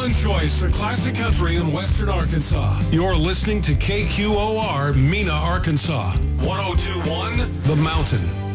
one choice for classic country in western Arkansas. You're listening to KQOR, Mena, Arkansas. 1021 The Mountain.